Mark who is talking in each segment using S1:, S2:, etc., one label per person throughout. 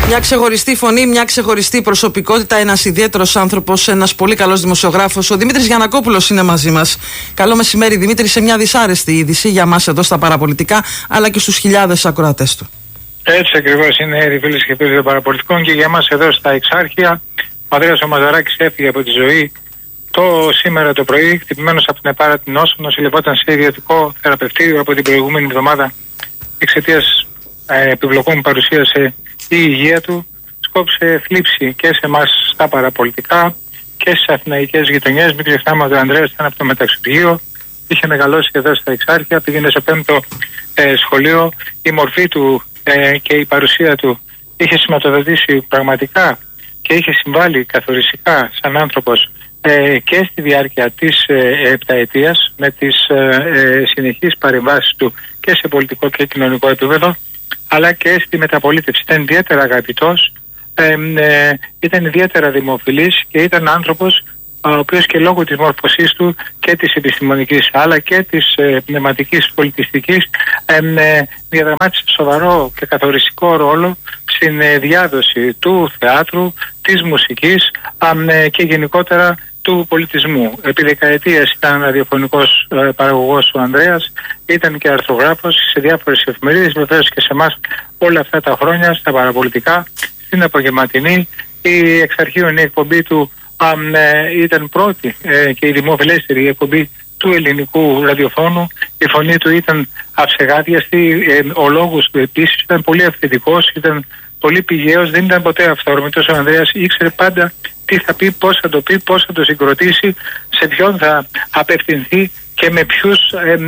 S1: Μια ξεχωριστή φωνή, μια ξεχωριστή προσωπικότητα, ένας ιδιαίτερος άνθρωπος, ένας πολύ καλός δημοσιογράφος. Ο Δημήτρης Γιαννακόπουλος είναι μαζί μας. Καλό μεσημέρι, Δημήτρη, σε μια δυσάρεστη είδηση για μας εδώ στα παραπολιτικά, αλλά και στους χιλιάδες ακροατές του.
S2: Έτσι ακριβώς είναι, οι φίλοι και φίλοι των παραπολιτικών, και για μας εδώ στα Εξάρχεια. Ο Ανδρέας ο Μαζαράκης έφυγε από τη ζωή σήμερα το πρωί, χτυπημένος από την επάρα την νόσο. Νοσηλευόταν σε ιδιωτικό θεραπευτήριο από την προηγούμενη εβδομάδα εξαιτίας επιβλοκών που παρουσίασε η υγεία του. Σκόψε θλίψη και σε εμάς στα παραπολιτικά και στις αθηναϊκές γειτονιές. Μην ξεχνάμε ότι ο Ανδρέας ήταν από το μεταξουργείο, είχε μεγαλώσει εδώ στα Εξάρχεια, πήγαινε σε 5ο σχολείο. Η μορφή του και η παρουσία του είχε σηματοδοτήσει πραγματικά και είχε συμβάλει καθοριστικά σαν άνθρωπος και στη διάρκεια της επταετίας με τις συνεχείς παρεμβάσεις του και σε πολιτικό και κοινωνικό επίπεδο, αλλά και στη μεταπολίτευση. Ήταν ιδιαίτερα αγαπητός, ήταν ιδιαίτερα δημοφιλής και ήταν άνθρωπος ο οποίος και λόγω της μόρφωσής του και της επιστημονικής αλλά και της πνευματικής πολιτιστικής διαδραμάτισε σοβαρό και καθοριστικό ρόλο στην διάδοση του θεάτρου, της μουσικής και γενικότερα του πολιτισμού. Επί δεκαετίες ήταν ραδιοφωνικός παραγωγός ο Ανδρέας, ήταν και αρθρογράφος σε διάφορες εφημερίδες, βεβαίως και σε εμάς όλα αυτά τα χρόνια στα παραπολιτικά, στην απογευματινή. Η Εξαρχείων η εκπομπή του ήταν πρώτη και η δημοφιλέστερη εκπομπή του ελληνικού ραδιοφώνου. Η φωνή του ήταν αψεγάδιαστη, ο λόγος του επίσης ήταν πολύ αυθεντικός, ήταν πολύ πηγαίος, δεν ήταν ποτέ αυθόρμητος. Ο Ανδρέας ήξερε πάντα τι θα πει, πώς θα το πει, πώς θα το συγκροτήσει, σε ποιον θα απευθυνθεί και με ποιους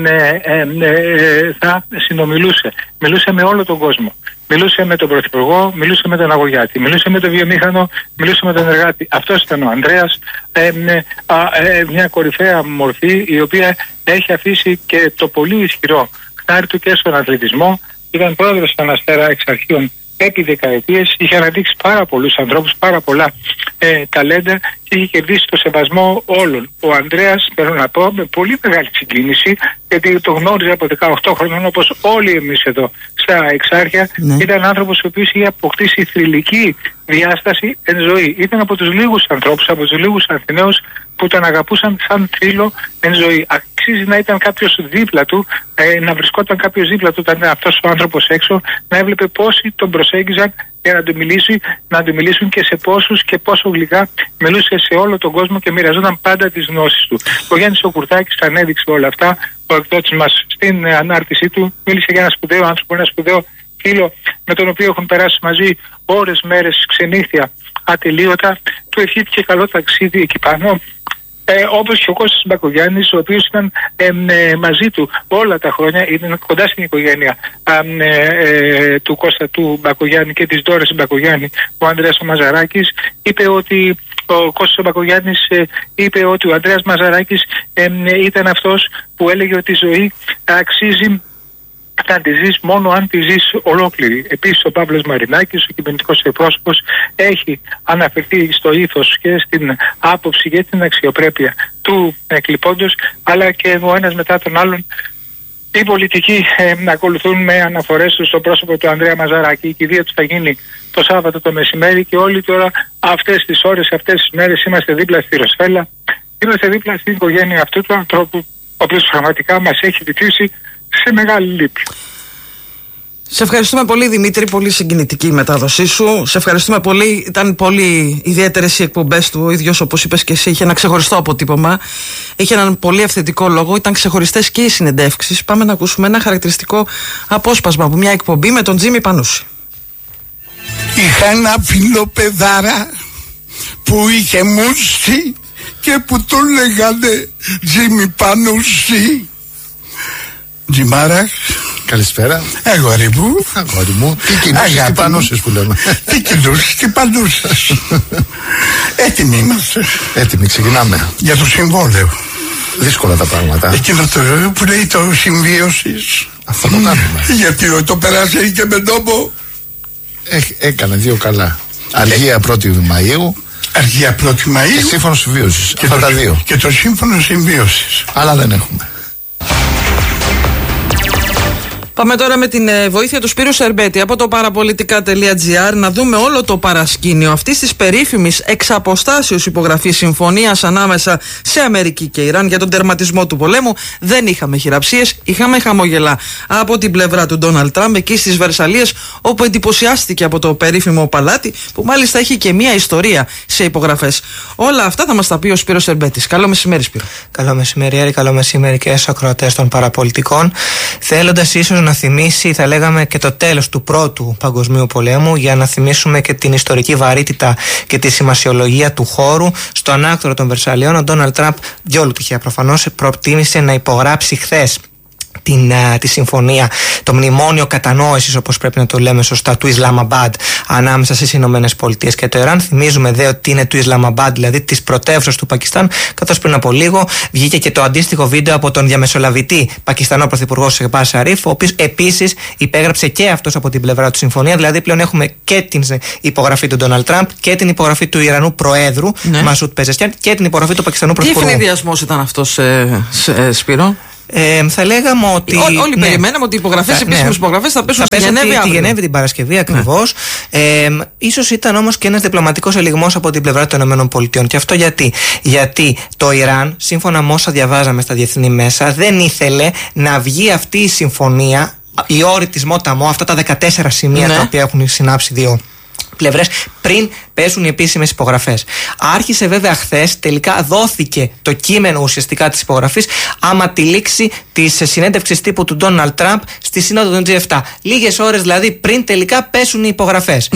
S2: θα συνομιλούσε. Μιλούσε με όλο τον κόσμο. Μιλούσε με τον Πρωθυπουργό, μιλούσε με τον αγωγιάτη, μιλούσε με τον βιομήχανο, μιλούσε με τον εργάτη. Αυτός ήταν ο Ανδρέας, μια κορυφαία μορφή η οποία έχει αφήσει και το πολύ ισχυρό χνάρι του και στον αθλητισμό. Ήταν πρόεδρος των Αστέρα Εξαρχείων επί δεκαετίες, είχε αναδείξει πάρα πολλούς ανθρώπους, πάρα πολλά ταλέντα και είχε κερδίσει το σεβασμό όλων. Ο Ανδρέας, θέλω να πω, με πολύ μεγάλη συγκίνηση, γιατί το γνώριζα από 18 χρονών όπως όλοι εμείς εδώ στα Εξάρχεια, ήταν άνθρωπος ο οποίος είχε αποκτήσει θρυλική διάσταση εν ζωή. Ήταν από τους λίγους ανθρώπους, από τους λίγους Αθηναίους που τον αγαπούσαν σαν θρύλο εν ζωή. Αξίζει να ήταν κάποιος δίπλα του, να βρισκόταν κάποιος δίπλα του όταν ήταν αυτός ο άνθρωπος έξω, να έβλεπε πόσοι τον προσέγγιζαν για να του μιλήσουν και σε πόσους και πόσο γλυκά μιλούσε σε όλο τον κόσμο και μοιραζόταν πάντα τις γνώσεις του. Ο Γιάννης ο Κουρτάκης ανέδειξε όλα αυτά. Ο εκδότης μας στην ανάρτησή του μίλησε για ένα σπουδαίο άνθρωπο, ένα σπουδαίο φίλο με τον οποίο έχουν περάσει μαζί ώρες, μέρες, ξενύχια ατελείωτα. Του ευχήθηκε καλό ταξίδι εκεί πάνω. Όπως και ο Κώστας Μπακογιάννης, ο οποίος ήταν μαζί του όλα τα χρόνια, ήταν κοντά στην οικογένεια του Κώστα του Μπακογιάννη και της Ντόρας Μπακογιάννη. Ο Ανδρέας ο Μαζαράκης είπε ότι ο Κώστας Μπακογιάννης είπε ότι ο Ανδρέας Μαζαράκης ήταν αυτός που έλεγε ότι η ζωή αξίζει να τη ζεις μόνο αν τη ζεις ολόκληρη. Επίσης ο Παύλος Μαρινάκης, ο κυβερνητικός εκπρόσωπος, έχει αναφερθεί στο ήθος και στην άποψη και την αξιοπρέπεια του εκλειπώντος, αλλά και ο ένας μετά τον άλλον οι πολιτικοί να ακολουθούν με αναφορές στο πρόσωπο του Ανδρέα Μαζαράκη. Η κηδεία του θα γίνει το Σάββατο το μεσημέρι και όλοι τώρα αυτές τις ώρες, αυτές τις μέρες είμαστε δίπλα στη Ροσφέλα, είμαστε δίπλα στην οικογένεια αυτού του ανθρώπου, ο οποίος πραγματικά μας έχει vitήσει σε μεγάλη λύπη.
S1: Σε ευχαριστούμε πολύ, Δημήτρη, πολύ συγκινητική η μετάδοσή σου. Σε ευχαριστούμε πολύ, ήταν πολύ ιδιαίτερες οι εκπομπές του. Ο ίδιος, όπως είπες και εσύ, είχε ένα ξεχωριστό αποτύπωμα. Είχε έναν πολύ αυθεντικό λόγο, ήταν ξεχωριστές και οι συνεντεύξεις. Πάμε να ακούσουμε ένα χαρακτηριστικό απόσπασμα από μια εκπομπή με τον Τζίμι Πανούση.
S3: Είχα ένα φίλο παιδάρα που είχε μουσική και που το λέγανε Τζίμι Πανούση. Τζιμάρα.
S4: Καλησπέρα.
S3: Αγόρι μου.
S4: Αγόρι μου. Τι κοινώσεις, τι πανούσεις που λέμε.
S3: Τι κοινώσεις, τι πανούσεις. Έτοιμοι είμαστε.
S4: Έτοιμοι, ξεκινάμε.
S3: Για το συμβόλαιο.
S4: Δύσκολα τα πράγματα.
S3: Εκείνο το που λέει το συμβίωσης.
S4: Αυτό το κάνουμε.
S3: Γιατί το περάσει και με νόμο.
S4: Έκανε δύο καλά. Αργία 1η Μαΐου.
S3: Αργία 1η Μαΐου.
S4: Και σύμφωνο συμβίωσης. Αυτά τα δύο.
S3: Και το σύμφωνο συμβίωσης.
S4: Αλλά δεν έχουμε.
S1: Πάμε τώρα με την βοήθεια του Σπύρου Σερμπέτη από το παραπολιτικά.gr να δούμε όλο το παρασκήνιο αυτής της περίφημης εξ αποστάσεως υπογραφής συμφωνίας ανάμεσα σε Αμερική και Ιράν για τον τερματισμό του πολέμου. Δεν είχαμε χειραψίες, είχαμε χαμόγελα από την πλευρά του Ντόναλντ Τραμπ εκεί στις Βερσαλίες, όπου εντυπωσιάστηκε από το περίφημο παλάτι, που μάλιστα έχει και μία ιστορία σε υπογραφές. Όλα αυτά θα μας τα πει ο Σπύρος Σερμπέτης. Καλό μεσημέρι, Σπύρο.
S5: Καλό μεσημέρι, Άρη. Καλό μεσημέρι και στους ακροατές των παραπολιτικών. Θέλοντας ίσως να θυμίσει, θα λέγαμε, και το τέλος του Πρώτου Παγκοσμίου Πολέμου, για να θυμίσουμε και την ιστορική βαρύτητα και τη σημασιολογία του χώρου. Στο ανάκτορο των Βερσαλιών, ο Ντόναλντ Τραμπ, διόλου τυχαία προφανώς, προτίμησε να υπογράψει χθες τη συμφωνία, το μνημόνιο κατανόησης, όπως πρέπει να το λέμε σωστά, του Ισλαμαμπάντ ανάμεσα στις Ηνωμένες Πολιτείες και το Ιράν. Θυμίζουμε δε ότι είναι του Ισλαμαμπάντ, δηλαδή της πρωτεύουσας του Πακιστάν, καθώς πριν από λίγο βγήκε και το αντίστοιχο βίντεο από τον διαμεσολαβητή Πακιστανό Πρωθυπουργό Σεχμπάζ Σαρίφ, ο οποίος επίσης υπέγραψε και αυτός από την πλευρά του συμφωνία. Δηλαδή πλέον έχουμε και την υπογραφή του Ντόναλντ Τραμπ και την υπογραφή του Ιρανού Προέδρου Μασούτ Πεζεσκιάν και την υπογραφή του Πακιστανού Πρωθυπουργού.
S1: Τι ευνηδιασμός ήταν αυτός, Σπύρο?
S5: Θα λέγαμε ότι.
S1: Όλοι περιμέναμε ότι οι υπογραφές, επίσημες υπογραφές θα πέσουν στη Γενέβη.
S5: Τη Γενέβη την Παρασκευή ακριβώς. Ίσως ήταν όμως και ένας διπλωματικός ελιγμός από την πλευρά των ΗΠΑ. Και αυτό γιατί το Ιράν, σύμφωνα με όσα διαβάζαμε στα διεθνή μέσα, δεν ήθελε να βγει αυτή η συμφωνία, η όρη της ΜΟΤΑΜΟ, αυτά τα 14 σημεία τα οποία έχουν συνάψει δύο πλευρές, πριν πέσουν οι επίσημες υπογραφές. Άρχισε βέβαια χθες, τελικά δόθηκε το κείμενο ουσιαστικά της υπογραφής, άμα τη λήξη της συνέντευξης τύπου του Ντόναλντ Τραμπ στη Σύνοδο των G7. Λίγες ώρες δηλαδή πριν τελικά πέσουν οι υπογραφές.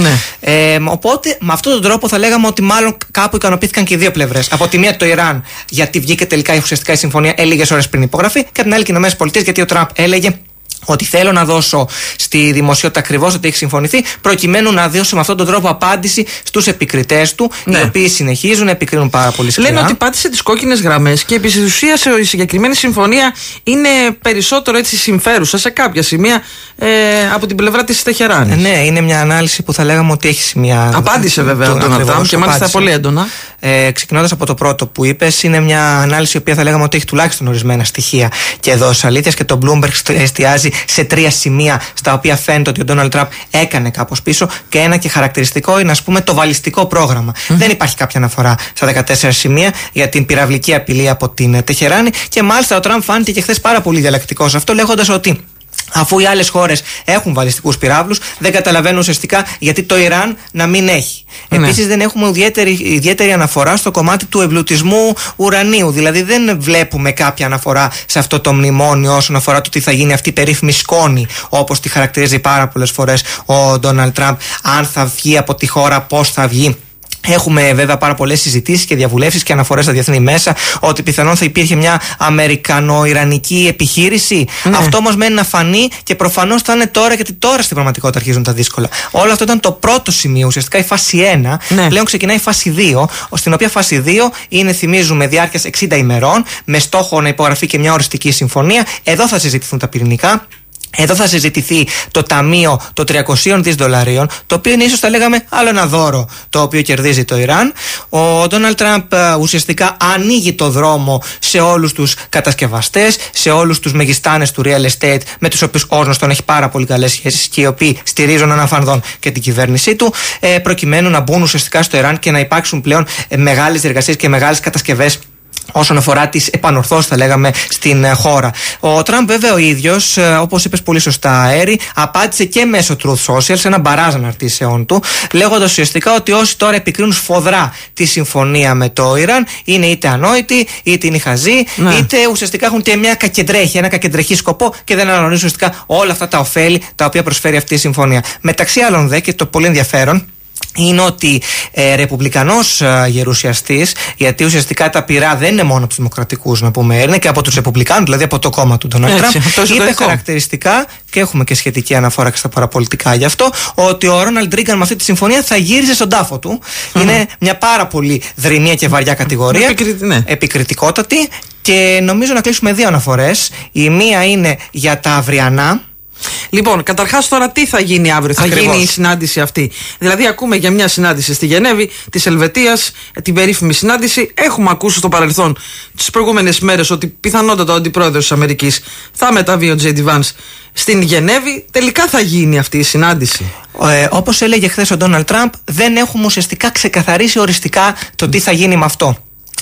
S5: Οπότε με αυτόν τον τρόπο θα λέγαμε ότι μάλλον κάπου ικανοποιήθηκαν και οι δύο πλευρές. Από τη μία το Ιράν, γιατί βγήκε τελικά ουσιαστικά η συμφωνία λίγες ώρες πριν υπογραφή, και από την άλλη και οι ΗΠΑ, γιατί ο Τραμπ έλεγε ότι θέλω να δώσω στη δημοσιότητα ακριβώς ότι έχει συμφωνηθεί, προκειμένου να δώσω με αυτόν τον τρόπο απάντηση στους επικριτές του, οι οποίοι συνεχίζουν να επικρίνουν πάρα πολύ σκληρά.
S1: Λένε ότι πάτησε τις κόκκινες γραμμές και επί της ουσίας η συγκεκριμένη συμφωνία είναι περισσότερο έτσι συμφέρουσα σε κάποια σημεία από την πλευρά της Τεχεράνης.
S5: Ναι, είναι μια ανάλυση που θα λέγαμε ότι έχει σημεία.
S1: Απάντησε βέβαια ο Ντόναλντ Τραμπ και μάλιστα πολύ έντονα.
S5: Ξεκινώντας από το πρώτο που είπες, είναι μια ανάλυση η οποία θα λέγαμε ότι έχει τουλάχιστον ορισμένα στοιχεία και δόσεις αλήθειας, και το Bloomberg εστιάζει σε 3 σημεία στα οποία φαίνεται ότι ο Ντόναλντ Τραμπ έκανε κάπως πίσω, και ένα και χαρακτηριστικό είναι, ας πούμε, το βαλιστικό πρόγραμμα. Δεν υπάρχει κάποια αναφορά στα 14 σημεία για την πυραυλική απειλή από την Τεχεράνη, και μάλιστα ο Τραμπ φάνηκε και χθες πάρα πολύ διαλλακτικός αυτό, λέγοντας ότι αφού οι άλλες χώρες έχουν βαλιστικούς πυράβλους, δεν καταλαβαίνουν ουσιαστικά γιατί το Ιράν να μην έχει. Επίσης, δεν έχουμε ιδιαίτερη αναφορά στο κομμάτι του εμπλουτισμού ουρανίου. Δηλαδή, δεν βλέπουμε κάποια αναφορά σε αυτό το μνημόνιο όσον αφορά το τι θα γίνει αυτή η περίφημη σκόνη, όπως τη χαρακτηρίζει πάρα πολλές φορές ο Ντόναλντ Τραμπ. Αν θα βγει από τη χώρα, πώς θα βγει. Έχουμε βέβαια πάρα πολλές συζητήσεις και διαβουλεύσεις και αναφορές στα διεθνή μέσα ότι πιθανόν θα υπήρχε μια αμερικανο-ιρανική επιχείρηση. Αυτό όμως μένει να φανεί, και προφανώς θα είναι τώρα, γιατί τώρα στην πραγματικότητα αρχίζουν τα δύσκολα. Όλο αυτό ήταν το πρώτο σημείο, ουσιαστικά η φάση 1. Πλέον ξεκινάει η φάση 2, στην οποία φάση 2 είναι, θυμίζουμε, διάρκειας 60 ημερών, με στόχο να υπογραφεί και μια οριστική συμφωνία. Εδώ θα συζητηθούν τα πυρηνικά. Εδώ θα συζητηθεί το ταμείο των $300 δις, το οποίο είναι ίσως, θα λέγαμε, άλλο ένα δώρο το οποίο κερδίζει το Ιράν. Ο Ντόναλντ Τραμπ ουσιαστικά ανοίγει το δρόμο σε όλους τους κατασκευαστές, σε όλους τους μεγιστάνες του real estate, με τους οποίους ως γνωστόν έχει πάρα πολύ καλές σχέσεις και οι οποίοι στηρίζουν αναφανδόν και την κυβέρνησή του, προκειμένου να μπουν ουσιαστικά στο Ιράν και να υπάρξουν πλέον μεγάλες εργασίες και μεγάλες κατασκευές όσον αφορά τις επανορθώσεις, θα λέγαμε, στην χώρα. Ο Τραμπ βέβαια ο ίδιος, όπως είπες πολύ σωστά, Αέρη, απάντησε και μέσω Truth Social σε ένα μπαράζ αναρτήσεών του, λέγοντας ουσιαστικά ότι όσοι τώρα επικρίνουν σφοδρά τη συμφωνία με το Ιράν είναι είτε ανόητοι, είτε είναι χαζοί, είτε ουσιαστικά έχουν και ένα κακεντρεχή σκοπό και δεν αναγνωρίζουν ουσιαστικά όλα αυτά τα ωφέλη τα οποία προσφέρει αυτή η συμφωνία. Μεταξύ άλλων δε, και το πολύ ενδιαφέρον είναι ότι ρεπουμπλικανός γερουσιαστής, γιατί ουσιαστικά τα πυρά δεν είναι μόνο από τους δημοκρατικούς, να πούμε, είναι και από τους ρεπουμπλικάνους, δηλαδή από το κόμμα του Ντόναλντ Τραμπ, είπε χαρακτηριστικά, και έχουμε και σχετική αναφορά και στα παραπολιτικά γι' αυτό, ότι ο Ρόναλντ Ρίγκαν με αυτή τη συμφωνία θα γύριζε στον τάφο του. Είναι μια πάρα πολύ δρυμία και βαριά κατηγορία, επικριτικότατη, και νομίζω να κλείσουμε 2 αναφορές. Η μία είναι για τα αυριανά,
S1: Λοιπόν, καταρχάς τώρα τι θα γίνει αύριο?
S5: Ακριβώς.
S1: Θα γίνει η συνάντηση αυτή. Δηλαδή, ακούμε για μια συνάντηση στη Γενέβη της Ελβετίας, την περίφημη συνάντηση. Έχουμε ακούσει στο παρελθόν τις προηγούμενες μέρες ότι πιθανότατα ο αντιπρόεδρος της Αμερικής θα μεταβεί ο Τζέιντι Βάνς στην Γενέβη. Τελικά θα γίνει αυτή η συνάντηση?
S5: Όπως έλεγε χθες ο Ντόναλντ Τραμπ, δεν έχουμε ουσιαστικά ξεκαθαρίσει οριστικά το τι θα γίνει με αυτό.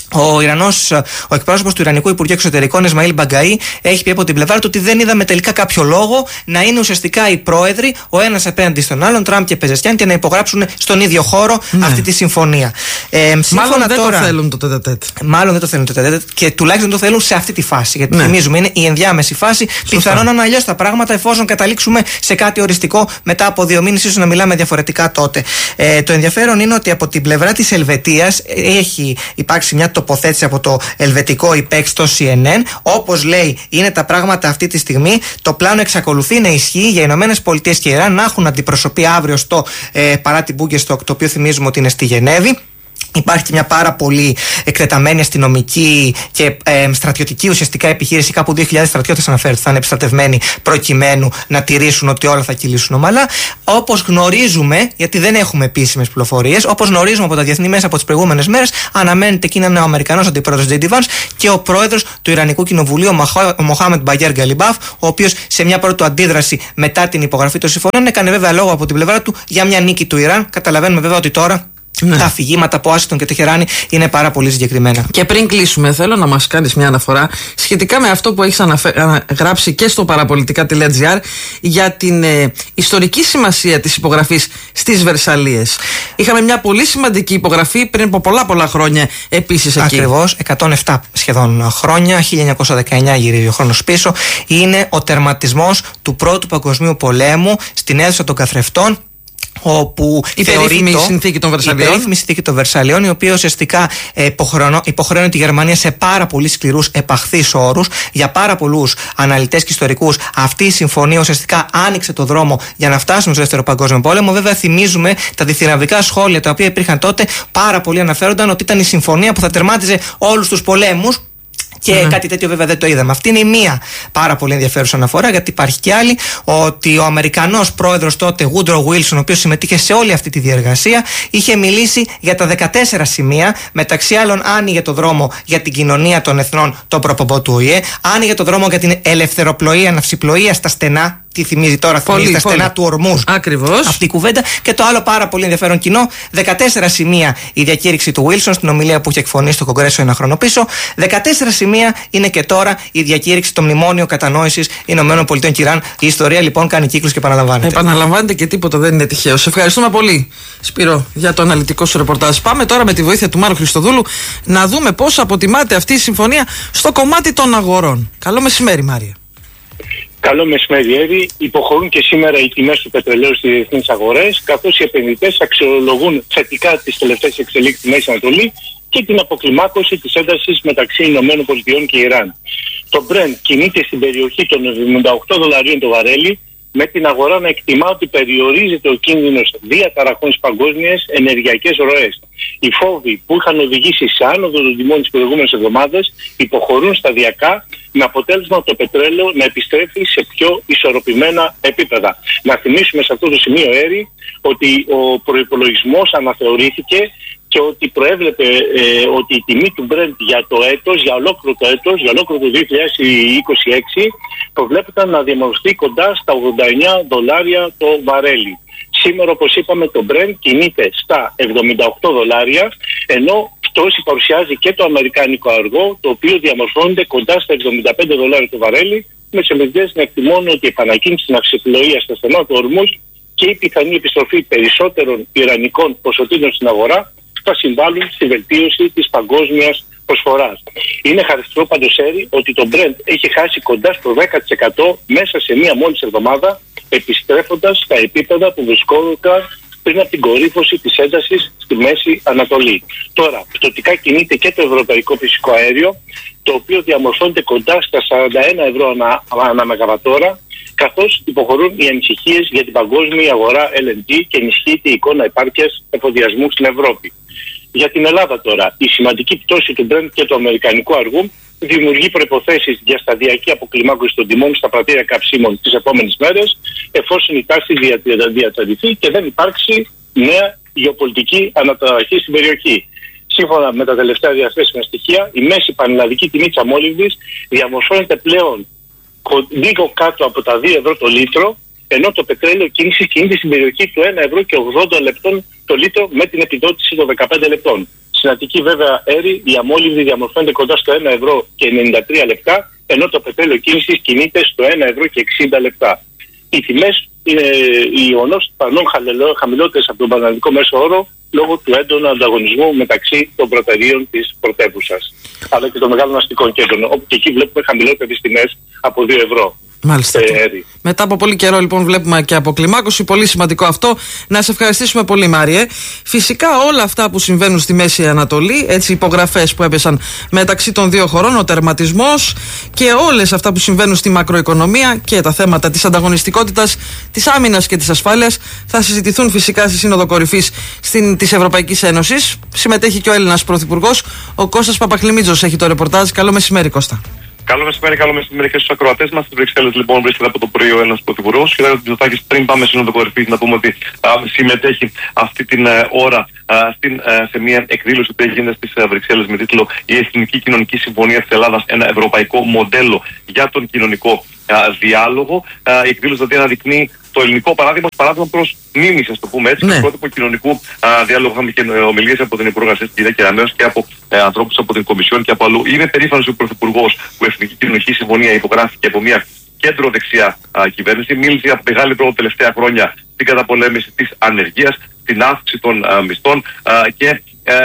S5: Ο εκπρόσωπος του Ιρανικού Υπουργείου Εξωτερικών, Εσμαήλ Μπαγκαή, έχει πει από την πλευρά του ότι δεν είδαμε τελικά κάποιο λόγο να είναι ουσιαστικά οι πρόεδροι, ο ένας απέναντι στον άλλον, Τραμπ και Πεζεσκιάν, και να υπογράψουν στον ίδιο χώρο αυτή τη συμφωνία.
S1: Μάλλον δεν το θέλουν το τετετέτ.
S5: Μάλλον δεν το θέλουν το τετετέτ και τουλάχιστον το θέλουν σε αυτή τη φάση. Γιατί θυμίζουμε, είναι η ενδιάμεση φάση. Πιθανόν να είναι αλλιώς τα πράγματα, εφόσον καταλήξουμε σε κάτι οριστικό μετά από 2 μήνες, ίσως να μιλάμε διαφορετικά τότε. Το ενδιαφέρον είναι ότι από την πλευρά της Ελβετίας έχει υπάρξει μια τοποθέτηση από το ελβετικό ΙΠΕΚ στο CNN. Όπως λέει, είναι τα πράγματα αυτή τη στιγμή. Το πλάνο εξακολουθεί να ισχύει για Ηνωμένες Πολιτείες και Ιράν να έχουν αντιπροσωπή αύριο στο Παράτι Μπούγκεστοκ, το οποίο θυμίζουμε ότι είναι στη Γενέβη. Υπάρχει και μια πάρα πολύ εκτεταμένη αστυνομική και στρατιωτική ουσιαστικά επιχείρηση. Κάπου 2.000 στρατιώτες αναφέρεται, θα είναι επιστρατευμένοι προκειμένου να τηρήσουν ότι όλα θα κυλήσουν ομαλά. Όπως γνωρίζουμε, γιατί δεν έχουμε επίσημες πληροφορίες, όπως γνωρίζουμε από τα διεθνή μέσα από τις προηγούμενες μέρες, αναμένεται εκεί να είναι ο Αμερικανός αντιπρόεδρος Τζέιντι Βάνς και ο πρόεδρος του Ιρανικού Κοινοβουλίου, ο Μοχάμεντ Μπαγέρ Γκαλιμπάφ, ο οποίος σε μια πρώτη αντίδραση μετά την υπογραφή των συμφωνίων έκανε βέβαια λόγο από την πλευρά του για μια νίκη του Ιράν. Καταλαβαίνουμε βέβαια ότι τώρα τα αφηγήματα από Ουάσιγκτον και Τεχεράνη είναι πάρα πολύ συγκεκριμένα.
S1: Και πριν κλείσουμε, θέλω να μας κάνεις μια αναφορά σχετικά με αυτό που έχεις γράψει και στο παραπολιτικά.gr για την ιστορική σημασία της υπογραφής στις Βερσαλίες. Είχαμε μια πολύ σημαντική υπογραφή πριν από πολλά χρόνια επίσης εκεί.
S5: Ακριβώς, 107 σχεδόν χρόνια, 1919 γυρίζει ο χρόνος πίσω. Είναι ο τερματισμός του Πρώτου Παγκοσμίου Πολέμου στην αίθουσα των καθρεφτών, όπου
S1: η περίφημη συνθήκη των Βερσαλιών.
S5: Η περίφημη συνθήκη των Βερσαλιών, η οποία ουσιαστικά υποχρεώνει τη Γερμανία σε πάρα πολύ σκληρούς επαχθείς όρους. Για πάρα πολλούς αναλυτές και ιστορικούς, αυτή η συμφωνία ουσιαστικά άνοιξε το δρόμο για να φτάσουμε στο Δεύτερο Παγκόσμιο Πόλεμο. Βέβαια, θυμίζουμε τα διθυραμβικά σχόλια τα οποία υπήρχαν τότε. Πάρα πολλοί αναφέρονταν ότι ήταν η συμφωνία που θα τερμάτιζε όλους τους πολέμους. Και κάτι τέτοιο βέβαια δεν το είδαμε. Αυτή είναι η μία πάρα πολύ ενδιαφέρουσα αναφορά, γιατί υπάρχει και άλλη, ότι ο Αμερικανός πρόεδρος τότε, Woodrow Wilson, ο οποίος συμμετείχε σε όλη αυτή τη διεργασία, είχε μιλήσει για τα 14 σημεία. Μεταξύ άλλων, άνοιγε το δρόμο για την κοινωνία των εθνών, το προπομπό του ΟΗΕ, άνοιγε το δρόμο για την ελευθεροπλοεία, ναυσιπλοεία στα στενά. Τι θυμίζει τώρα, θυμίζει τα στενά του Ορμούζ.
S1: Ακριβώς.
S5: Αυτή η κουβέντα. Και το άλλο πάρα πολύ ενδιαφέρον κοινό, 14 σημεία η διακήρυξη του Wilson στην ομιλία που είχε εκφωνήσει στο Κογκρέσο ένα χρόνο πίσω. 14 σημεία είναι και τώρα η διακήρυξη των μνημόνιων κατανόησης ΗΠΑ και Ιράν. Η ιστορία λοιπόν κάνει κύκλους και επαναλαμβάνεται.
S1: Επαναλαμβάνεται και τίποτα δεν είναι τυχαίο. Σε ευχαριστούμε πολύ, Σπύρο, για το αναλυτικό σου ρεπορτάζ. Πάμε τώρα με τη βοήθεια του Μάρου Χριστοδούλου να δούμε πώς αποτιμάται αυτή η συμφωνία στο κομμάτι των αγορών. Καλό μεσημέρι, Μάρια.
S2: Καλό μεσημέρι. Υποχωρούν και σήμερα οι τιμές του πετρελαίου στις διεθνείς αγορές, καθώς οι επενδυτές αξιολογούν θετικά τις τελευταίες εξελίξεις στη Μέση Ανατολή και την αποκλιμάκωση της έντασης μεταξύ ΗΠΑ και Ιράν. Το Brent κινείται στην περιοχή των $78 το βαρέλι, με την αγορά να εκτιμά ότι περιορίζεται ο κίνδυνος διαταραχών στις παγκόσμιες ενεργειακές ροές. Οι φόβοι που είχαν οδηγήσει σε άνοδο των τιμών τις προηγούμενες εβδομάδες υποχωρούν σταδιακά, με αποτέλεσμα το πετρέλαιο να επιστρέφει σε πιο ισορροπημένα επίπεδα. Να θυμίσουμε σε αυτό το σημείο, Έρη, ότι ο προϋπολογισμός αναθεωρήθηκε και ότι προέβλεπε ότι η τιμή του Brent για το έτος, για ολόκληρο το έτος, για ολόκληρο το 2026, προβλέπεται να διαμορφωθεί κοντά στα $89 το βαρέλι. Σήμερα, όπως είπαμε, το Brent κινείται στα $78, ενώ πτώση παρουσιάζει και το αμερικάνικο αργό, το οποίο διαμορφώνεται κοντά στα $75 το βαρέλι, με τις επενδυτές να εκτιμώνουν ότι η επανακίνηση της ναυσιπλοείας στα στενά του Ορμούζ και η πιθανή επιστροφή περισσότερων ιρανικών ποσοτήτων στην αγορά θα συμβάλλουν στη βελτίωση της παγκόσμιας προσφοράς. Είναι χαρακτηριστικό πάντως, Έρη, ότι το Brent έχει χάσει κοντά στο 10% μέσα σε μία μόλις εβδομάδα, επιστρέφοντας στα επίπεδα που βρισκόταν πριν από την κορύφωση της έντασης στη Μέση Ανατολή. Τώρα, πτωτικά κινείται και το ευρωπαϊκό φυσικό αέριο, το οποίο διαμορφώνεται κοντά στα €41 ανά μεγαβατόρα, καθώς υποχωρούν οι ανησυχίες για την παγκόσμια αγορά LNG και ενισχύεται η εικόνα επάρκειας εφοδιασμού στην Ευρώπη. Για την Ελλάδα τώρα, η σημαντική πτώση του Brent και του αμερικανικού αργού
S6: δημιουργεί προϋποθέσεις για σταδιακή αποκλιμάκωση των τιμών στα πρατήρια καυσίμων τις επόμενες μέρες, εφόσον η τάση διατηρηθεί και δεν υπάρξει νέα γεωπολιτική αναταραχή στην περιοχή. Σύμφωνα με τα τελευταία διαθέσιμα στοιχεία, η μέση πανελλαδική τιμή της αμόλυβδης διαμορφώνεται πλέον λίγο κάτω από τα 2 ευρώ το λίτρο, ενώ το πετρέλαιο κίνησης κινείται στην περιοχή του 1 ευρώ και 80 λεπτών το λίτρο με την επιδότηση των 15 λεπτών. Στην Αττική, βέβαια, Έρη, η αμόλυβδη διαμορφώνεται κοντά στο 1 ευρώ και 93 λεπτά, ενώ το πετρέλαιο κίνησης κινείται στο 1 ευρώ και 60 λεπτά. Οι τιμές είναι ιονός πανών χαμηλότερες από τον πανελλαδικό μέσο όρο, λόγω του έντονου ανταγωνισμού μεταξύ των πρατηρίων της πρωτεύουσας, αλλά και των μεγάλων αστικών κέντρων, όπου και εκεί βλέπουμε χαμηλότερες τιμές από 2 ευρώ.
S1: Μάλιστα. Μετά από πολύ καιρό, λοιπόν, βλέπουμε και αποκλιμάκωση. Πολύ σημαντικό αυτό. Να σε ευχαριστήσουμε πολύ, Μάριε. Φυσικά, όλα αυτά που συμβαίνουν στη Μέση Ανατολή, έτσι, υπογραφές που έπεσαν μεταξύ των δύο χωρών, ο τερματισμός και όλες αυτά που συμβαίνουν στη μακροοικονομία και τα θέματα της ανταγωνιστικότητας, της άμυνας και της ασφάλειας, θα συζητηθούν φυσικά στη Σύνοδο Κορυφής της Ευρωπαϊκής Ένωσης. Συμμετέχει και ο Έλληνας Πρωθυπουργός, ο Κώστας Παπαχλημίτζος, έχει το ρεπορτάζ. Καλό μεσημέρι, Κώστα.
S7: Καλό μεσημέρι και στους ακροατές μας. Στις Βρυξέλλες, λοιπόν, βρίσκεται από το πρωί ο Έλληνας Πρωθυπουργός. Και πριν πάμε σε Σύνοδο Κορυφής, να πούμε ότι συμμετέχει αυτή την ώρα σε μια εκδήλωση που γίνεται στις Βρυξέλλες με τίτλο «Η Εθνική Κοινωνική Συμφωνία της Ελλάδας, ένα ευρωπαϊκό μοντέλο για τον κοινωνικό διάλογο». Η εκδήλωση δηλαδή αναδεικνύει το ελληνικό παράδειγμα προς μίμηση, ας το πούμε έτσι, το πρότυπο κοινωνικού διάλογου. Είχαμε και ομιλίες από την Υπουργό Εργασίας, κυρία Κεραμέως, και από ανθρώπους από την Κομισιόν και από αλλού. Είναι περήφανος ο Πρωθυπουργός που η Εθνική Κοινωνική Συμφωνία υπογράφηκε από μια κέντρο-δεξιά κυβέρνηση. Μίλησε για μεγάλη πρόοδο τελευταία χρόνια στην καταπολέμηση της ανεργίας, στην αύξηση των μισθών και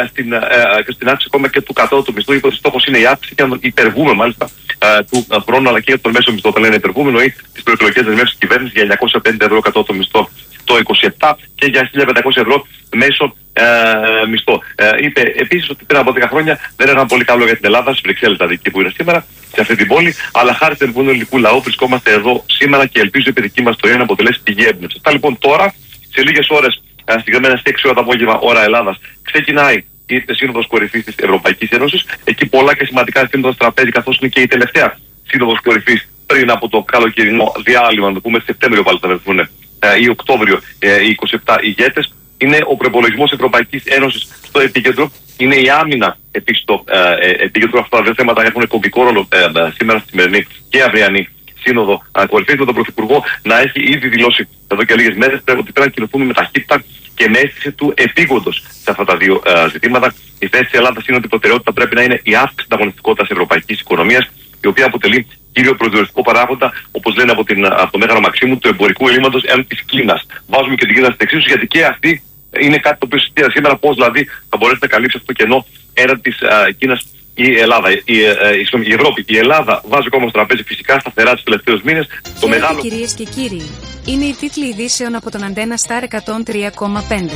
S7: στην αύξηση ακόμα και του κατώτατου μισθού. Είπε ότι στόχος είναι η αύξηση και να τον υπερβούμε μάλιστα του χρόνου, αλλά και για τον μέσο μισθό. Όταν λένε υπερβούμε, εννοεί τις προεκλογικές δεσμεύσεις της κυβέρνησης για 950 ευρώ κατώτατο μισθό το 27 και για 1.500 ευρώ μέσο μισθό. Είπε επίσης ότι πριν από 10 χρόνια δεν έκαναν πολύ καλό για την Ελλάδα, στις Βρυξέλλες δηλαδή που είναι σήμερα, σε αυτή την πόλη, αλλά χάρη στην εμπνεύση του ελληνικού λαού βρισκόμαστε εδώ σήμερα και ελπίζω η παιδική μας ιστορία να αποτελέσει πηγή έμπνευσης. Αυτά λοιπόν τώρα, σε λίγες ώρες, συγκεκριμένα στις 6 ώρα το απόγευμα, ώρα Ελλάδας, ξεκινάει η Σύνοδος Κορυφής της Ευρωπαϊκής Ένωσης. Εκεί πολλά και σημαντικά ζητήματα στο τραπέζι, καθώς είναι και η τελευταία Σύνοδος Κορυφής πριν από το καλοκαιρινό διάλειμμα, να το πούμε Σεπτέμβριο πάλι θα βρεθούν ή Οκτώβριο οι 27 ηγέτες. Είναι ο προϋπολογισμός Ευρωπαϊκής Ένωσης στο επίκεντρο. Είναι η άμυνα επίσης στο επίκεντρο. Αυτά τα δύο θέματα έχουν κομβικό ρόλο σήμερα στη σημερινή και αυριανή Σύνοδο Κορυφής, με τον Πρωθυπουργό να έχει ήδη δηλώσει εδώ και λίγες μέρες ότι πρέπει να κινηθούμε με ταχύτητα και με αίσθηση του επίγοντος σε αυτά τα δύο ζητήματα. Η θέση της Ελλάδας είναι ότι η προτεραιότητα πρέπει να είναι η αύξηση της ανταγωνιστικότητας της ευρωπαϊκής οικονομίας, η οποία αποτελεί κύριο προσδιοριστικό παράγοντα, όπως λένε από το Μέγαρο Μαξίμου, του εμπορικού ελλείμματος έναντι της Κίνας. Βάζουμε και την Κίνα στην εξίσωση, γιατί και αυτή είναι κάτι το οποίο συζητείται σήμερα, πώς δηλαδή θα μπορέσει να καλύψει αυτό το κενό έναντι της Κίνας η Ελλάδα, η Ευρώπη. Η Ελλάδα βάζει ακόμα στο τραπέζι φυσικά σταθερά τους τελευταίους μήνες. Το μεγάλο...
S8: Κυρίες και κύριοι, είναι οι τίτλοι ειδήσεων από τον Αντένα Σταρ 103,5.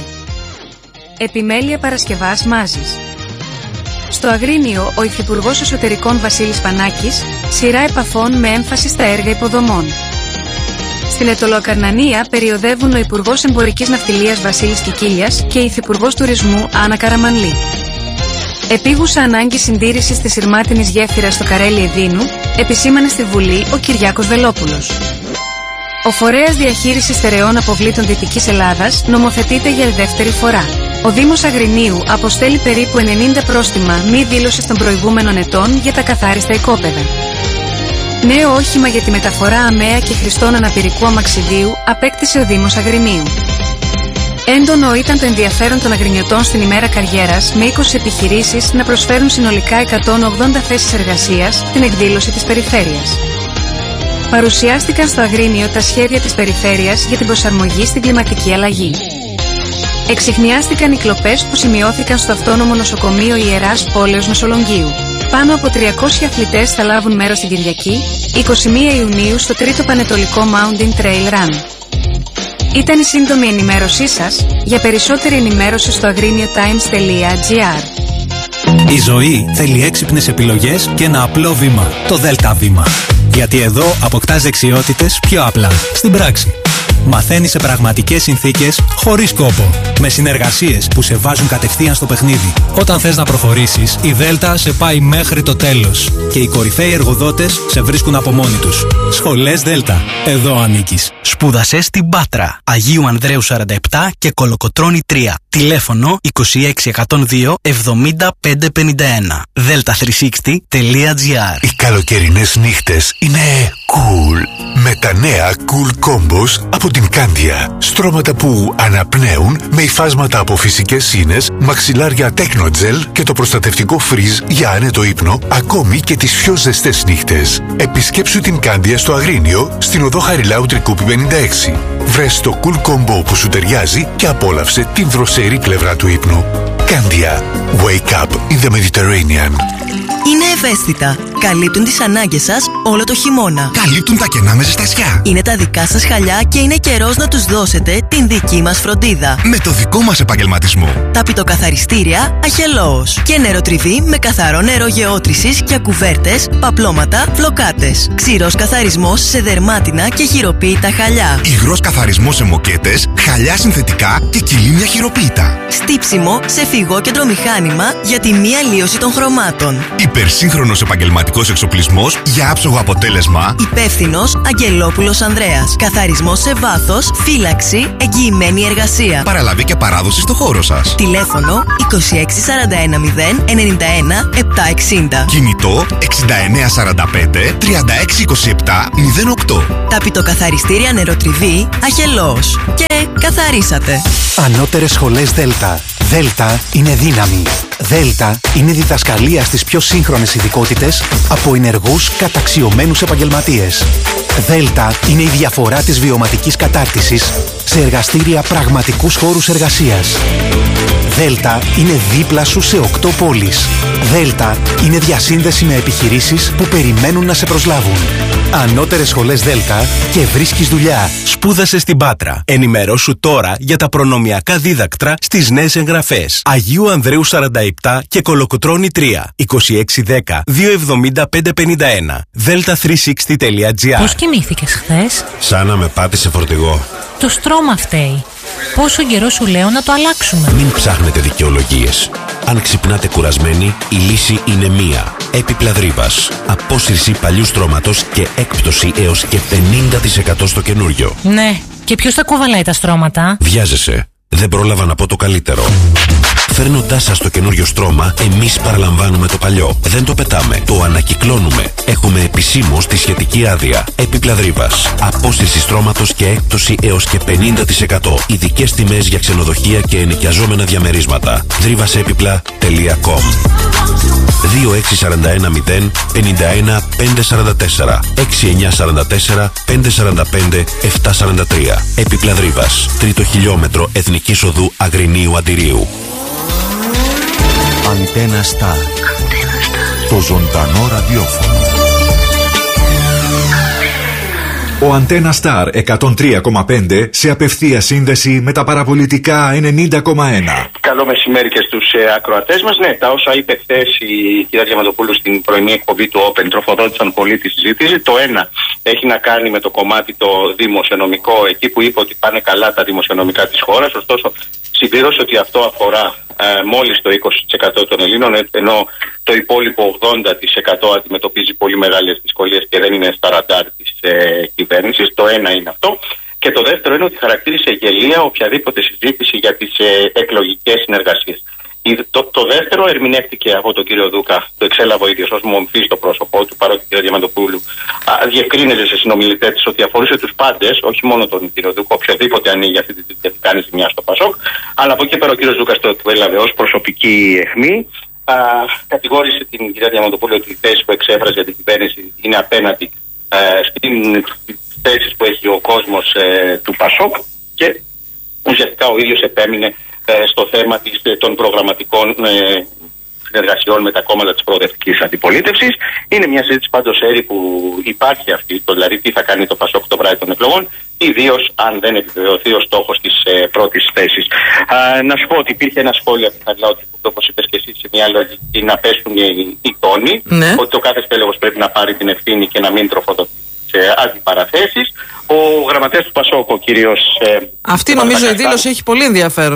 S8: Επιμέλεια Παρασκευάς Μάζης. Στο Αγρίνιο, ο Υφυπουργός Εσωτερικών Βασίλης Πανάκης, σειρά επαφών με έμφαση στα έργα υποδομών. Στην Ετωλοακαρνανία περιοδεύουν ο Υπουργός Εμπορικής Ναυτιλίας Βασίλης Κικίλιας και η Υφυπουργός Τουρισμού Άννα Καραμανλή. Επίγουσα ανάγκη συντήρησης της σειρμάτινης γέφυρας στο Καρέλι Εδίνου, επισήμανε στη Βουλή ο Κυριάκος Βελόπουλος. Ο Φορέας Διαχείρισης Στερεών Αποβλήτων Δυτικής Ελλάδας νομοθετείται για δεύτερη φορά. Ο Δήμος Αγρινίου αποστέλει περίπου 90 πρόστιμα μη δήλωσης των προηγούμενων ετών για τα καθάριστα οικόπεδα. Νέο όχημα για τη μεταφορά αμαία και χρηστών αναπηρικού αμαξιδίου απέκτησε ο Δήμος Αγρινίου. Έντονο ήταν το ενδιαφέρον των αγρινιωτών στην ημέρα καριέρας, με 20 επιχειρήσεις να προσφέρουν συνολικά 180 θέσεις εργασίας στην εκδήλωση της περιφέρειας. Παρουσιάστηκαν στο Αγρίνιο τα σχέδια της περιφέρειας για την προσαρμογή στην κλιματική αλλαγή. Εξιχνιάστηκαν οι κλοπές που σημειώθηκαν στο αυτόνομο νοσοκομείο Ιεράς Πόλεως Μεσολογγίου. Πάνω από 300 αθλητές θα λάβουν μέρος την Κυριακή, 21 Ιουνίου, στο 3ο Πανετολικό Mountain Trail Run. Ήταν η σύντομη ενημέρωσή σας. Για περισσότερη ενημέρωση στο agriniotimes.gr.
S9: Η ζωή θέλει έξυπνες επιλογές και ένα απλό βήμα, το ΔΕΛΤΑ βήμα. Γιατί εδώ αποκτάς δεξιότητες πιο απλά, στην πράξη. Μαθαίνεις σε πραγματικές συνθήκες, χωρίς κόπο. Με συνεργασίες που σε βάζουν κατευθείαν στο παιχνίδι. Όταν θες να προχωρήσεις, η Δέλτα σε πάει μέχρι το τέλος. Και οι κορυφαίοι εργοδότες σε βρίσκουν από μόνοι τους. Σχολές Δέλτα. Εδώ ανήκεις.
S10: Σπούδασε στην Πάτρα. Αγίου Ανδρέου 47 και Κολοκοτρώνη 3. Τηλέφωνο 26102 70551. delta360.gr.
S11: Οι καλοκαιρινές νύχτες είναι cool. Με τα νέα Cool Combos από την Κάνδια. Στρώματα που αναπνέουν με υφάσματα από φυσικές σύνες, μαξιλάρια Technogel και το προστατευτικό φριζ για άνετο ύπνο, ακόμη και τις πιο ζεστές νύχτες. Επισκέψου την Κάνδια στο Αγρίνιο, στην οδό Χαριλάου Τρικούπη 56. Βρες το Cool Combo που σου ταιριάζει και απόλαυσε την δροσερή πλευρά του ύπνου. Κάνδια. Wake up in the Mediterranean.
S12: Είναι ευαίσθητα. Καλύπτουν τις ανάγκες σας όλο το χειμώνα.
S13: Καλύπτουν τα κενά με ζεστασιά.
S12: Είναι τα δικά σας χαλιά και είναι καιρός να τους δώσετε την δική μας φροντίδα.
S13: Με το δικό μας επαγγελματισμό.
S12: Τα πιτοκαθαριστήρια Αχελώος. Και νεροτριβή με καθαρό νερό γεώτρησης για κουβέρτες, παπλώματα, φλοκάτες. Ξηρός καθαρισμός σε δερμάτινα και χειροποίητα χαλιά.
S13: Υγρός καθαρισμός σε μοκέτες, χαλιά συνθετικά και κυλίμια χειροποίητα.
S12: Στύψιμο σε φυγόκεντρο μηχάνημα για τη μη αλλίωση των χρωμάτων.
S13: Υπερσύγχρονος επαγγελματικός εξοπλισμός για άψογο αποτέλεσμα.
S12: Υπεύθυνος Αγγελόπουλος Ανδρέας. Καθαρισμός σε βάθος, φύλαξη, εγγυημένη εργασία.
S13: Παραλαβή και παράδοση στο χώρο σας.
S12: Τηλέφωνο 26410 91 760.
S13: Κινητό 6945 3627 08.
S12: Τα πιτοκαθαριστήρια νεροτριβή Αχελώος. Και καθαρίσατε.
S14: Ανώτερες σχολές Δέλτα. Δέλτα είναι δύναμη. Δέλτα είναι διδασκαλία στις πιο σύγχρονες ειδικότητες από ενεργούς καταξιωμένους επαγγελματίες. Δέλτα είναι η διαφορά της βιωματικής κατάρτισης σε εργαστήρια πραγματικούς χώρους εργασίας. Δέλτα είναι δίπλα σου σε 8 πόλεις. Δέλτα είναι διασύνδεση με επιχειρήσεις που περιμένουν να σε προσλάβουν. Ανώτερες σχολές Δέλτα και βρίσκεις δουλειά.
S15: Σπούδασε στην Πάτρα. Ενημερώσου τώρα για τα προνομιακά δίδακτρα στις νέες εγγραφές. Αγίου Ανδρέου 47 και Κολοκοτρώνη 3. 2610 270 551. delta360.gr.
S16: Πώς κοιμήθηκες χθες?
S17: Σαν να με πάτησε φορτηγό.
S16: Το στρώμα φταίει. Πόσο καιρό σου λέω να το αλλάξουμε?
S17: Μην ψάχνετε δικαιολογίες. Αν ξυπνάτε κουρασμένοι, η λύση είναι μία. Έπιπλα Δρύβας. Απόσυρση παλιού στρώματος και έκπτωση έως και 50% στο καινούριο.
S16: Ναι, και ποιος θα κουβαλάει τα στρώματα?
S17: Βιάζεσαι. Δεν πρόλαβα να πω το καλύτερο. Φέρνοντάς σας το καινούριο στρώμα, εμείς παραλαμβάνουμε το παλιό. Δεν το πετάμε, το ανακυκλώνουμε. Έχουμε επισήμως τη σχετική άδεια. Έπιπλα Δρύβας. Απόσυρση στρώματος και έκπτωση έως και 50%. Ειδικές τιμές για ξενοδοχεία και ενοικιαζόμενα διαμερίσματα. Drivasepipla.com 26410 51 544 6944 545 743. Έπιπλα Δρύβας. Τρίτο χιλιόμετρο Εθνικής Οδού Αγρινίου Αντιρίου.
S18: Αντένα Σταρ. Το ζωντανό ραδιόφωνο. Ο Αντένα Σταρ 103,5 σε απευθεία σύνδεση με τα παραπολιτικά 90,1.
S19: Καλό μεσημέρι και στους ακροατές μας. Ναι, τα όσα είπε χθες η κυρία Διαμαντοπούλου στην πρωινή εκπομπή του Open τροφοδότησαν πολύ τη συζήτηση. Το ένα έχει να κάνει με το κομμάτι το δημοσιονομικό, εκεί που είπε ότι πάνε καλά τα δημοσιονομικά της χώρας. Ωστόσο, συμπλήρωσε ότι αυτό αφορά μόλις το 20% των Ελλήνων, ενώ το υπόλοιπο 80% αντιμετωπίζει πολύ μεγάλες δυσκολίες και δεν είναι στα ραντάρ της κυβέρνησης. Το ένα είναι αυτό. Και το δεύτερο είναι ότι χαρακτήρισε γελία οποιαδήποτε συζήτηση για τις εκλογικές συνεργασίες. Το δεύτερο ερμηνεύτηκε από τον κύριο Δούκα, το εξέλαβε ο ίδιος ως μομφή στο πρόσωπό του, παρότι η κυρία Διαμαντοπούλου διευκρίνησε σε συνομιλητές της ότι αφορούσε τους πάντες, όχι μόνο τον κύριο Δούκα, οποιοδήποτε ανοίγει αυτή τη κάνει ζημιά στο Πασόκ. Αλλά από εκεί πέρα ο κύριος Δούκας το έλαβε ως προσωπική αιχμή. Κατηγόρησε την κυρία Διαμαντοπούλου ότι η θέση που εξέφρασε για την κυβέρνηση είναι απέναντι στις θέσεις που έχει ο κόσμος του Πασόκ και ουσιαστικά ο ίδιος επέμεινε στο θέμα των προγραμματικών συνεργασιών με τα κόμματα της προοδευτικής αντιπολίτευσης. Είναι μια συζήτηση πάντως έρη που υπάρχει αυτή, δηλαδή τι θα κάνει το Πασόκ το βράδυ των εκλογών, ιδίως αν δεν επιβεβαιωθεί ο στόχος της πρώτης θέσης. Να σου πω ότι υπήρχε ένα σχόλιο από την Χαριλάου, όπως είπες και εσύ, σε μια λογική να πέσουν οι τόνοι, ναι, ότι ο κάθε στέλεχος πρέπει να πάρει την ευθύνη και να μην τροφοδοτεί σε αντιπαραθέσεις. Ο γραμματέας του Πασόκ, ο κύριος...
S1: Αυτή νομίζω η δήλωση έχει πολύ ενδιαφέρον.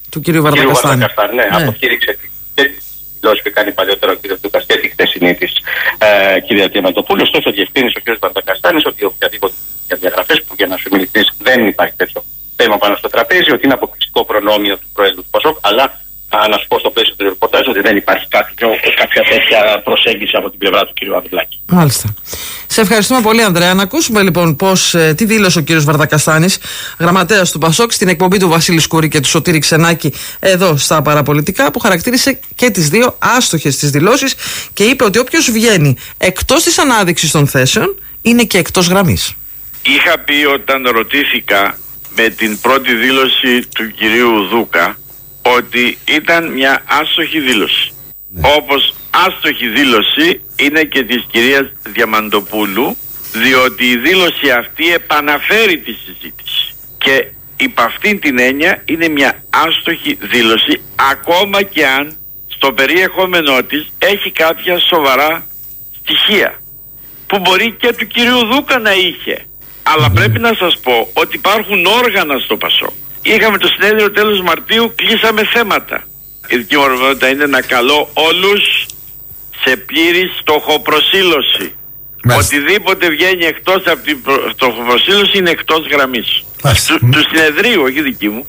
S1: του κυρίου Βαρδακαστάνη.
S19: Ναι, αποκήρυξε και δηλώσει που κάνει παλιότερο ο κ. Δούκας και τη χθεσινή της κυρία Διαμαντοπούλου. Ωστόσο, διευκρίνησε ο κ. Βαρδακαστάνης ότι οποιαδήποτε διαγραφές που για να σου μιλητής δεν υπάρχει τέτοιο θέμα πάνω στο τραπέζι, ότι είναι αποκλειστικό προνόμιο του Προέδρου του ΠΑΣΟΚ, αλλά να σου πω στο πλαίσιο του ρεπορτάζ ότι δεν υπάρχει κάποια τέτοια προσέγγιση από την πλευρά του κ. Αβδουλάκη.
S1: Μάλιστα. Σε ευχαριστούμε πολύ, Ανδρέα. Να ακούσουμε λοιπόν τι δήλωσε ο κ. Βαρδακαστάνης, γραμματέας του ΠΑΣΟΚ, στην εκπομπή του Βασίλη Σκούρη και του Σωτήρη Ξενάκη εδώ στα Παραπολιτικά, που χαρακτήρισε και τις δύο άστοχες τις δηλώσεις και είπε ότι όποιος βγαίνει εκτός της ανάδειξης των θέσεων είναι και εκτός γραμμής.
S20: Είχα πει όταν ρωτήθηκα με την πρώτη δήλωση του κυρίου Δούκα ότι ήταν μια άστοχη δήλωση. Όπως άστοχη δήλωση είναι και της κυρίας Διαμαντοπούλου, διότι η δήλωση αυτή επαναφέρει τη συζήτηση. Και υπ' αυτήν την έννοια είναι μια άστοχη δήλωση, ακόμα και αν στο περιεχόμενό της έχει κάποια σοβαρά στοιχεία, που μπορεί και του κυρίου Δούκα να είχε. Αλλά πρέπει να σας πω ότι υπάρχουν όργανα στο ΠΑΣΟΚ. Είχαμε το συνέδριο τέλος Μαρτίου, κλείσαμε θέματα. Η δική μου αρμοδιότητα είναι να καλώ όλους σε πλήρη στοχοπροσήλωση. Οτιδήποτε βγαίνει εκτός από την στοχοπροσήλωση είναι εκτός γραμμής. Του συνεδρίου, όχι δική μου.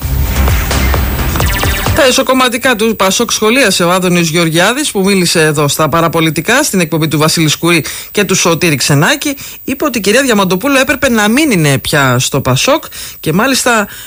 S1: Τα εσωκομματικά του ΠΑΣΟΚ σχολίασε ο Άδωνης Γεωργιάδης, που μίλησε εδώ στα Παραπολιτικά στην εκπομπή του Βασίλη Σκουρή και του Σωτήρη Ξενάκη. Είπε ότι η κυρία Διαμαντοπούλου έπρεπε να μην είναι πια στο ΠΑΣΟΚ και μάλιστα